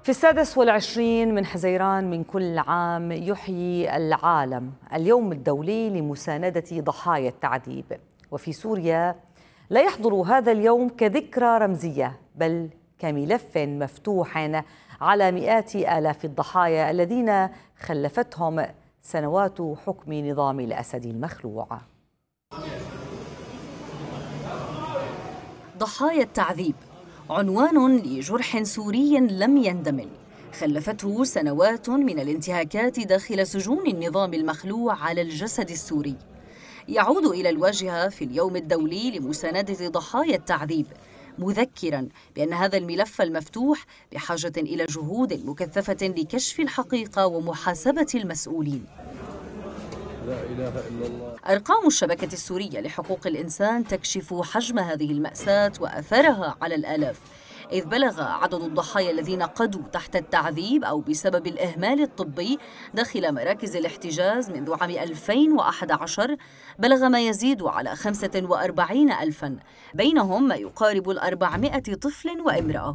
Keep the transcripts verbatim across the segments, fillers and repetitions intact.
في السادس والعشرين من حزيران من كل عام يحيي العالم اليوم الدولي لمساندة ضحايا التعذيب، وفي سوريا لا يحضر هذا اليوم كذكرى رمزية بل كملف مفتوح على مئات آلاف الضحايا الذين خلفتهم سنوات حكم نظام الأسد المخلوع. ضحايا التعذيب عنوان لجرح سوري لم يندمل، خلفته سنوات من الانتهاكات داخل سجون النظام المخلوع على الجسد السوري. يعود إلى الواجهة في اليوم الدولي لمساندة ضحايا التعذيب، مذكراً بأن هذا الملف المفتوح بحاجة إلى جهود مكثفة لكشف الحقيقة ومحاسبة المسؤولين. لا إله إلا الله. أرقام الشبكة السورية لحقوق الإنسان تكشف حجم هذه المأساة وأثرها على الآلاف، إذ بلغ عدد الضحايا الذين قضوا تحت التعذيب أو بسبب الإهمال الطبي داخل مراكز الاحتجاز منذ عام ألفين وأحد عشر بلغ ما يزيد على خمسة وأربعين ألفاً، بينهم ما يقارب الأربعمائة طفل وامرأة.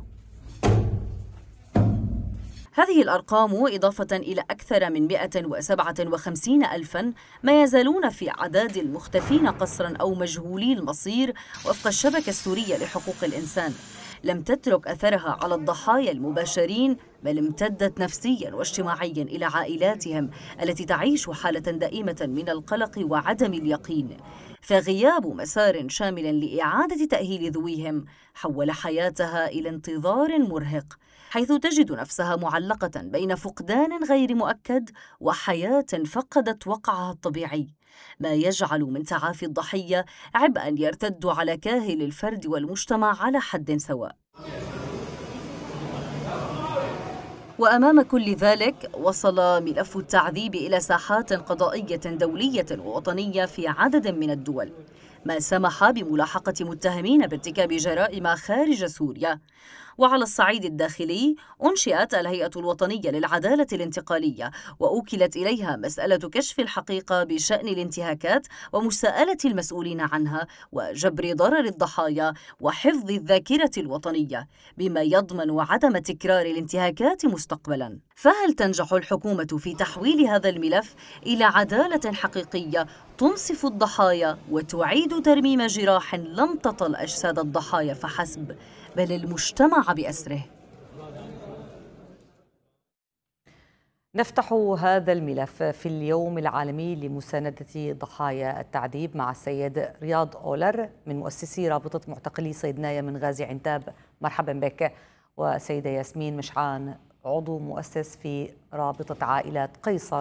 هذه الأرقام إضافة إلى أكثر من مئة وسبعة وخمسين ألفاً ما يزالون في أعداد المختفين قسراً أو مجهولي المصير وفق الشبكة السورية لحقوق الإنسان، لم تترك أثرها على الضحايا المباشرين بل امتدت نفسياً واجتماعياً إلى عائلاتهم التي تعيش حالة دائمة من القلق وعدم اليقين، فغياب مسار شامل لإعادة تأهيل ذويهم حول حياتها إلى انتظار مرهق، حيث تجد نفسها معلقة بين فقدان غير مؤكد وحياة فقدت وقعها الطبيعي، ما يجعل من تعافي الضحية عبئاً يرتد على كاهل الفرد والمجتمع على حد سواء. وأمام كل ذلك وصل ملف التعذيب إلى ساحات قضائية دولية ووطنية في عدد من الدول، ما سمح بملاحقة متهمين بارتكاب جرائم خارج سوريا. وعلى الصعيد الداخلي أنشئت الهيئة الوطنية للعدالة الانتقالية، وأوكلت إليها مسألة كشف الحقيقة بشأن الانتهاكات ومساءلة المسؤولين عنها وجبر ضرر الضحايا وحفظ الذاكرة الوطنية، بما يضمن عدم تكرار الانتهاكات مستقبلاً. فهل تنجح الحكومة في تحويل هذا الملف إلى عدالة حقيقية تنصف الضحايا وتعيد ترميم جراح لم تطل أجساد الضحايا فحسب بل المجتمع بأسره؟ نفتح هذا الملف في اليوم العالمي لمساندة ضحايا التعذيب مع السيد رياض أولر من مؤسسي رابطة معتقلي صيدنايا من غازي عنتاب. مرحبا بك. وسيدة ياسمين مشعان عضو مؤسس في رابطة عائلات قيصر.